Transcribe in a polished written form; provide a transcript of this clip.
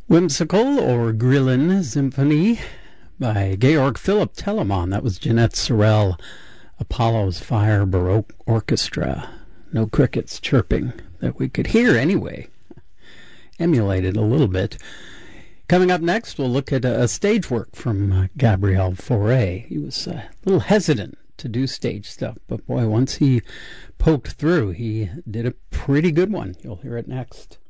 Whimsical or Grillen Symphony by Georg Philipp Telemann. That was Jeanette Sorel, Apollo's Fire Baroque Orchestra. No crickets chirping that we could hear anyway. Emulated a little bit. Coming up next, we'll look at a stage work from Gabriel Fauré. He was a little hesitant to do stage stuff, but boy, once he poked through, he did a pretty good one. You'll hear it next.